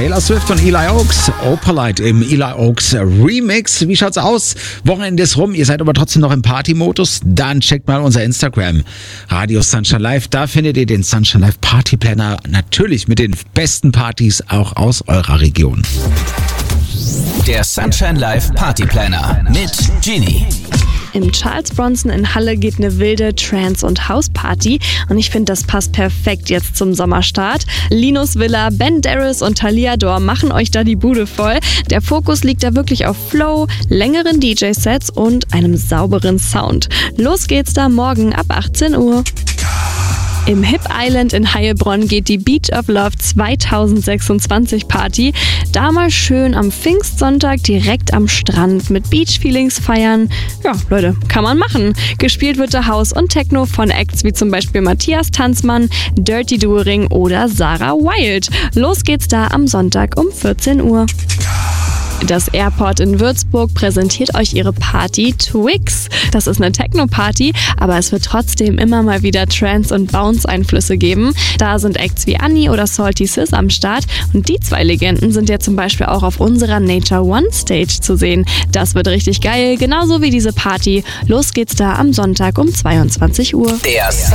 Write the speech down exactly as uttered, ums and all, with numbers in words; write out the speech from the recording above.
Taylor Swift und Eli Oaks. Opalite im Eli Oaks Remix. Wie schaut's aus? Wochenende ist rum, ihr seid aber trotzdem noch im Party-Modus? Dann checkt mal unser Instagram. Radio Sunshine Live, da findet ihr den Sunshine Live Party Planner. Natürlich mit den besten Partys auch aus eurer Region. Der Sunshine Live Party Planner mit Genie. Im Charles Bronson in Halle geht eine wilde Trance- und House-Party und ich finde, das passt perfekt jetzt zum Sommerstart. Linus Villa, Ben Darris und Thalia Dor machen euch da die Bude voll. Der Fokus liegt da wirklich auf Flow, längeren D J-Sets und einem sauberen Sound. Los geht's da morgen ab achtzehn Uhr. Im Hip Island in Heilbronn geht die Beach of Love zweitausendsechsundzwanzig Party. Da mal schön am Pfingstsonntag direkt am Strand mit Beach-Feelings feiern. Ja, Leute, kann man machen. Gespielt wird da House und Techno von Acts wie zum Beispiel Matthias Tanzmann, Dirty Doering oder Sarah Wild. Los geht's da am Sonntag um vierzehn Uhr. Das Airport in Würzburg präsentiert euch ihre Party Twix. Das ist eine Techno-Party, aber es wird trotzdem immer mal wieder Trance- und Bounce-Einflüsse geben. Da sind Acts wie Annie oder Salty Sis am Start und die zwei Legenden sind ja zum Beispiel auch auf unserer Nature One Stage zu sehen. Das wird richtig geil, genauso wie diese Party. Los geht's da am Sonntag um zweiundzwanzig Uhr. Der